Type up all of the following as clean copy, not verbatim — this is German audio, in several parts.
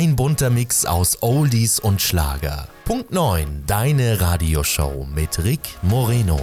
Ein bunter Mix aus Oldies und Schlager. Punkt 9, deine Radioshow mit Rick Moreno.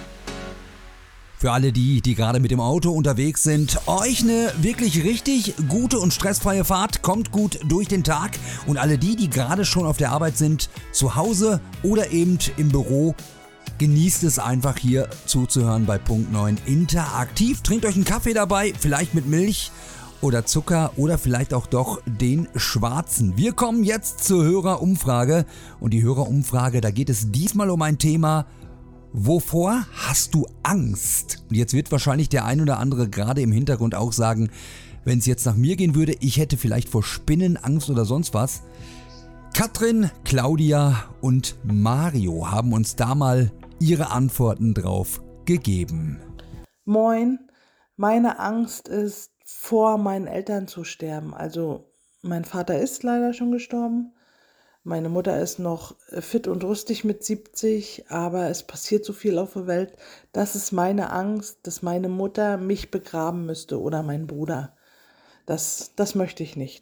Für alle die gerade mit dem Auto unterwegs sind, euch eine wirklich richtig gute und stressfreie Fahrt, kommt gut durch den Tag. Und alle die gerade schon auf der Arbeit sind, zu Hause oder eben im Büro, genießt es einfach hier zuzuhören bei Punkt 9 interaktiv. Trinkt euch einen Kaffee dabei, vielleicht mit Milch oder Zucker oder vielleicht auch doch den schwarzen. Wir kommen jetzt zur Hörerumfrage. Und die Hörerumfrage, da geht es diesmal um ein Thema: Wovor hast du Angst? Und jetzt wird wahrscheinlich der ein oder andere gerade im Hintergrund auch sagen, wenn es jetzt nach mir gehen würde, ich hätte vielleicht vor Spinnen Angst oder sonst was. Katrin, Claudia und Mario haben uns da mal ihre Antworten drauf gegeben. Moin, meine Angst ist, vor meinen Eltern zu sterben. Also mein Vater ist leider schon gestorben. Meine Mutter ist noch fit und rüstig mit 70, aber es passiert so viel auf der Welt. Das ist meine Angst, dass meine Mutter mich begraben müsste oder mein Bruder. Das möchte ich nicht.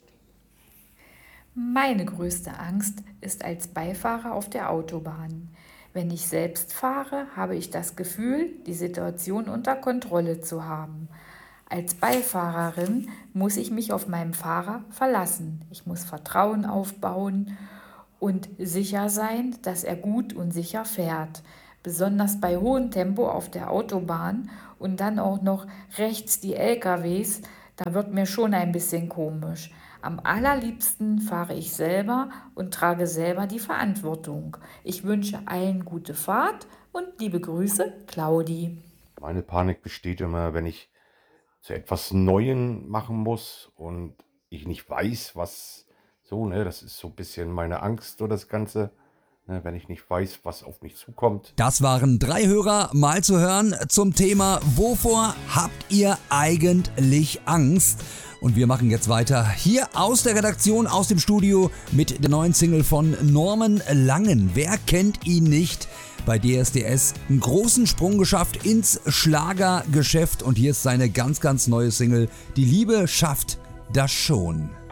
Meine größte Angst ist als Beifahrer auf der Autobahn. Wenn ich selbst fahre, habe ich das Gefühl, die Situation unter Kontrolle zu haben. Als Beifahrerin muss ich mich auf meinen Fahrer verlassen. Ich muss Vertrauen aufbauen und sicher sein, dass er gut und sicher fährt. Besonders bei hohem Tempo auf der Autobahn und dann auch noch rechts die LKWs, da wird mir schon ein bisschen komisch. Am allerliebsten fahre ich selber und trage selber die Verantwortung. Ich wünsche allen gute Fahrt und liebe Grüße, Claudi. Meine Panik besteht immer, wenn ich zu etwas Neuem machen muss und ich nicht weiß, was so, ne, das ist so ein bisschen meine Angst, so das Ganze, ne, wenn ich nicht weiß, was auf mich zukommt. Das waren 3 Hörer mal zu hören zum Thema: Wovor habt ihr eigentlich Angst? Und wir machen jetzt weiter hier aus der Redaktion, aus dem Studio mit der neuen Single von Norman Langen. Wer kennt ihn nicht? Bei DSDS einen großen Sprung geschafft ins Schlagergeschäft und hier ist seine ganz, ganz neue Single: Die Liebe schafft das schon.